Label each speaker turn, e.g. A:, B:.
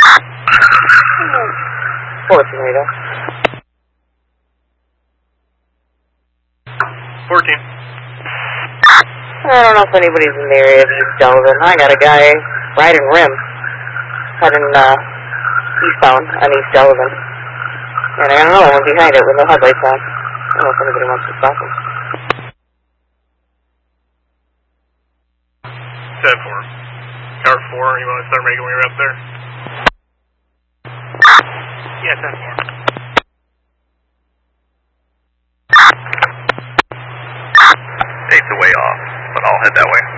A: Tornado.
B: 14.
A: I don't know if anybody's in the area of East Delavan. I got a guy riding rim, heading eastbound on East Delavan. And I got another one behind it with no headlights on. I don't know if anybody wants to stop him.
B: 10-4. Car 4, you want to start making your way up there? Yeah, 10-4.
C: State's a way off, but I'll head that way.